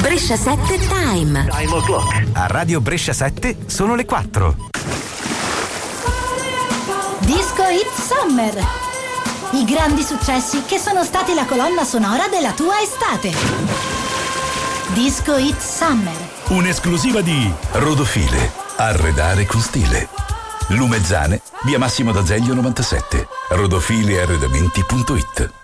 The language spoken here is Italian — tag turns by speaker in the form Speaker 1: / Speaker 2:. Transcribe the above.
Speaker 1: Brescia 7 Time.
Speaker 2: Time o'clock.
Speaker 3: A Radio Brescia 7 sono le 4.
Speaker 4: Disco Hit Summer. I grandi successi che sono stati la colonna sonora della tua estate. Disco Hit Summer.
Speaker 5: Un'esclusiva di Rodofile. Arredare con stile. Lumezzane, via Massimo d'Azeglio 97. rodofilearredamenti.it.